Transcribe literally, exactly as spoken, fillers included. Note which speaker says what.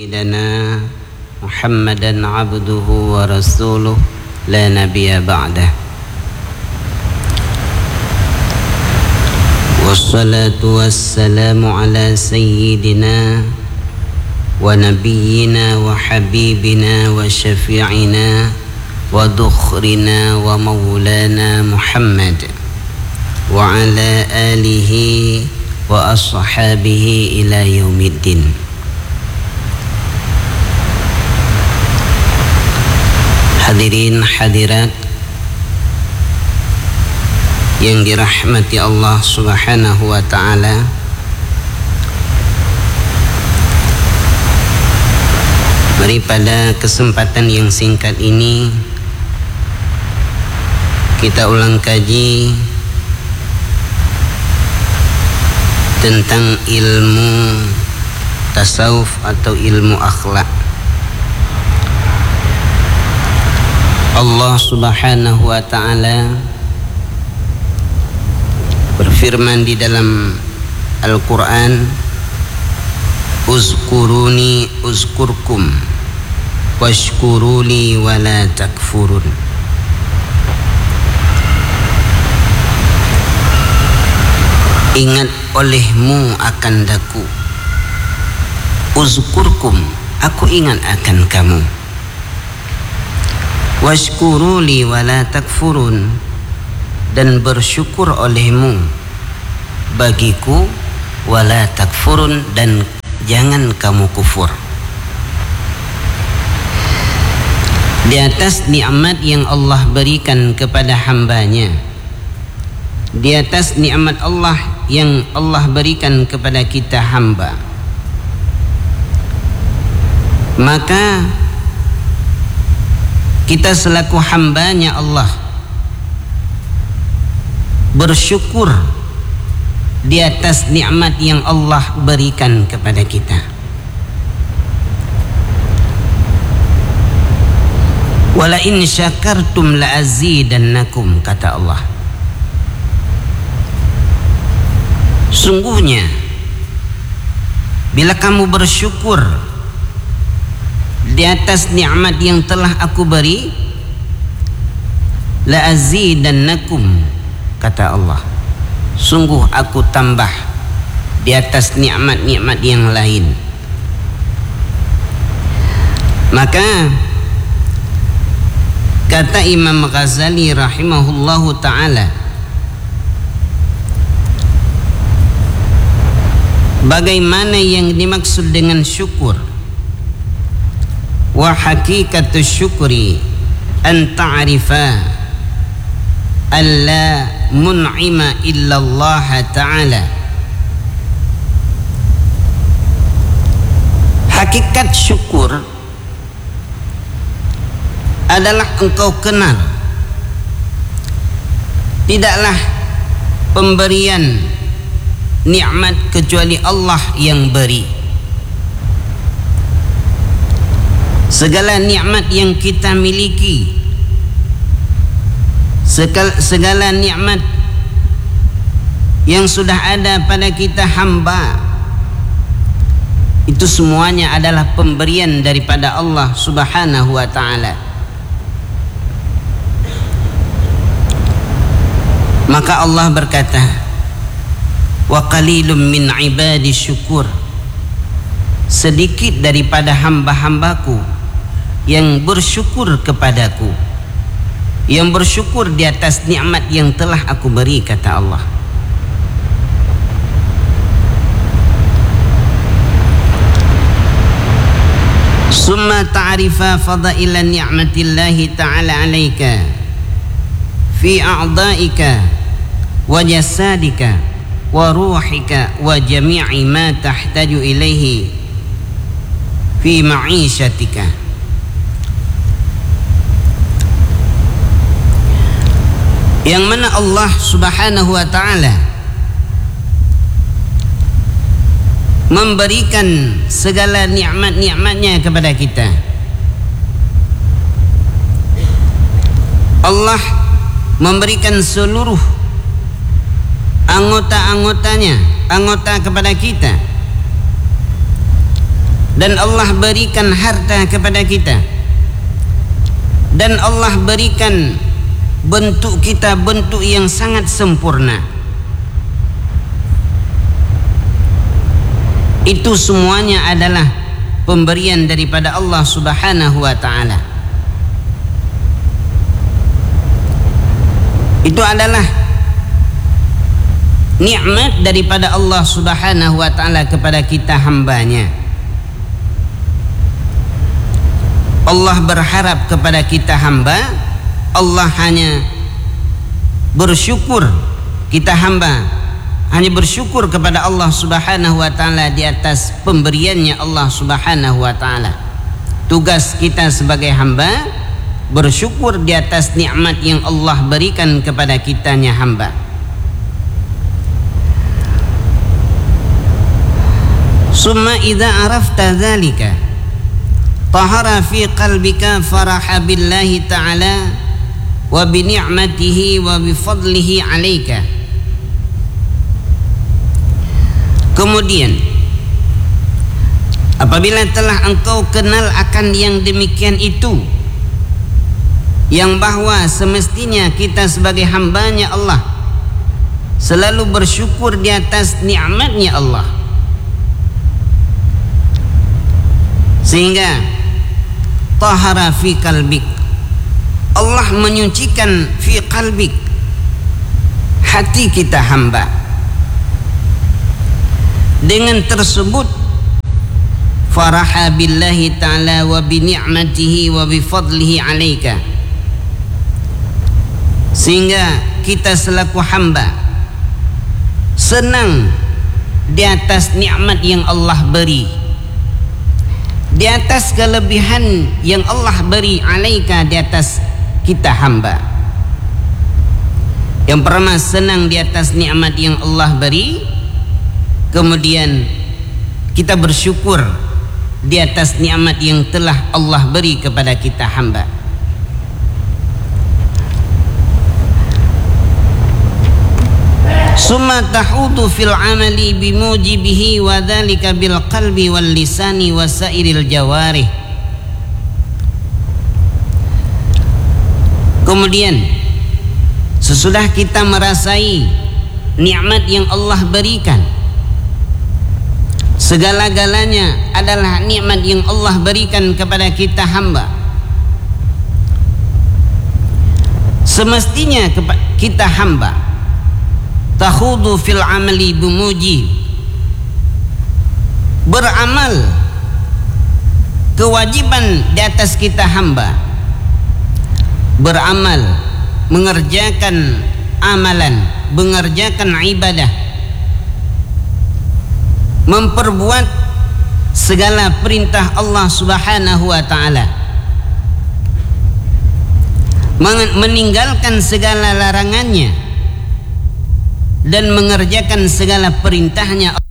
Speaker 1: سيدنا محمدا عبده ورسوله لا نبي بعده والصلاة والسلام على سيدنا ونبينا وحبيبنا وشفيعنا وذخرنا ومولانا محمد وعلى آله وأصحابه إلى يوم الدين. Hadirin hadirat yang dirahmati Allah Subhanahu wa taala. Mari pada kesempatan yang singkat ini kita ulang kaji tentang ilmu tasawuf atau ilmu akhlak. Allah Subhanahu wa taala berfirman di dalam Al-Qur'an, uzkuruni uzkurkum washkuruli wala takfurun. Ingat olehmu akan daku, uzkurkum, aku ingat akan kamu, washkuruli wala takfurun, dan bersyukur olehmu bagiku, wala takfurun, dan jangan kamu kufur. Di atas nikmat yang Allah berikan kepada hambanya, di atas nikmat Allah yang Allah berikan kepada kita hamba, maka kita selaku hambanya Allah bersyukur di atas nikmat yang Allah berikan kepada kita. Wala in syakartum la azidannakum, kata Allah. Sungguhnya bila kamu bersyukur di atas nikmat yang telah aku beri, la azidannakum, kata Allah, sungguh aku tambah di atas nikmat-nikmat yang lain. Maka kata Imam Ghazali rahimahullahu ta'ala, bagaimana yang dimaksud dengan syukur? Wa hakikatu syukri an ta'rifa alla mun'ima illa Allah ta'ala. Hakikat syukur adalah engkau kenal tidaklah pemberian nikmat kecuali Allah yang beri. Segala nikmat yang kita miliki, segala, segala nikmat yang sudah ada pada kita hamba, itu semuanya adalah pemberian daripada Allah Subhanahu wa ta'ala. Maka Allah berkata, wa qalilum min ibadi syukur, sedikit daripada hamba-hambaku yang bersyukur kepadaku, yang bersyukur di atas nikmat yang telah aku beri, kata Allah. Summa ta'rifa fadaila ni'matillahi ta'ala alaika fi a'daika wa jasadika wa ruhika wa jami'i ma tahtaju ilaihi fi ma'ishatika. Yang mana Allah Subhanahu wa ta'ala memberikan segala nikmat-nikmatnya kepada kita. Allah memberikan seluruh anggota-anggotanya, anggota kepada kita, dan Allah berikan harta kepada kita, dan Allah berikan bentuk kita bentuk yang sangat sempurna. Itu semuanya adalah pemberian daripada Allah Subhanahu wa taala. Itu adalah nikmat daripada Allah Subhanahu wa taala kepada kita hambanya. Allah berharap kepada kita hamba, Allah hanya bersyukur, kita hamba hanya bersyukur kepada Allah Subhanahu wa taala di atas pemberiannya Allah Subhanahu wa taala. Tugas kita sebagai hamba bersyukur di atas nikmat yang Allah berikan kepada kitanya hamba. Summa idza arafta dzalika tahara fi qalbika faraha billahi ta'ala wa bi ni'matihi wa bi fadlihi 'alaika. Kemudian apabila telah engkau kenal akan yang demikian itu, yang bahwa semestinya kita sebagai hambanya Allah selalu bersyukur di atas nikmatnya Allah, sehingga tahara fi qalbik, Allah menyucikan fi qalbik, hati kita hamba. Dengan tersebut faraha billahi ta'ala wa bi ni'matihi wa bi fadlihi 'alaika, sehingga kita selaku hamba senang di atas nikmat yang Allah beri, di atas kelebihan yang Allah beri 'alaika, di atas kita hamba. Yang pertama, senang di atas nikmat yang Allah beri, kemudian kita bersyukur di atas nikmat yang telah Allah beri kepada kita hamba. Summa tahudu fil amali bimujibihi wa dhalika bil qalbi wal lisani wa sairil jawarih. Kemudian sesudah kita merasai nikmat yang Allah berikan, segala-galanya adalah nikmat yang Allah berikan kepada kita hamba, semestinya kita hamba takhudu fil amali bimuji, beramal, kewajiban di atas kita hamba beramal, mengerjakan amalan, mengerjakan ibadah, memperbuat segala perintah Allah Subhanahu wa taala, meninggalkan segala larangannya dan mengerjakan segala perintahnya.